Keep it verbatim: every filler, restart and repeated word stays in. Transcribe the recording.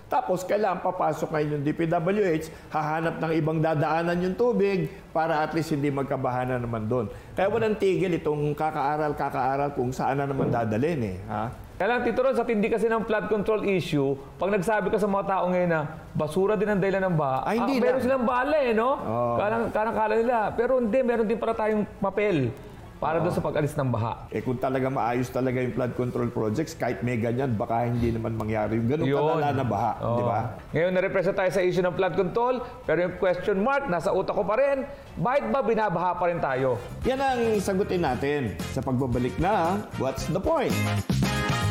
Tapos, kailangan papasok ngayon yung D P W H, hahanap ng ibang dadaanan yung tubig para at least hindi magkabahanan naman doon. Kaya walang tigil itong kakaaral, kakaaral kung saan na naman dadalhin eh. Ha? Kaya lang, Tito Ron, sa tindi kasi ng flood control issue, pag nagsabi ka sa mga tao ngayon na basura din ang dahilan ng baha, Ah, hindi ah, meron lang. silang bala eh, no? Oo. Karang, karang kala nila. Pero hindi, meron din para tayong papel para doon sa pag-alis ng baha. Eh kung talaga maayos talaga yung flood control projects, kahit may ganyan, baka hindi naman mangyari yung ganun Yun. kalala na baha. Oo. Di ba? Ngayon, na-represent tayo sa issue ng flood control, pero yung question mark, nasa utak ko pa rin, bakit ba binabaha pa rin tayo? Yan ang sagutin natin sa pagbabalik na What's the Point?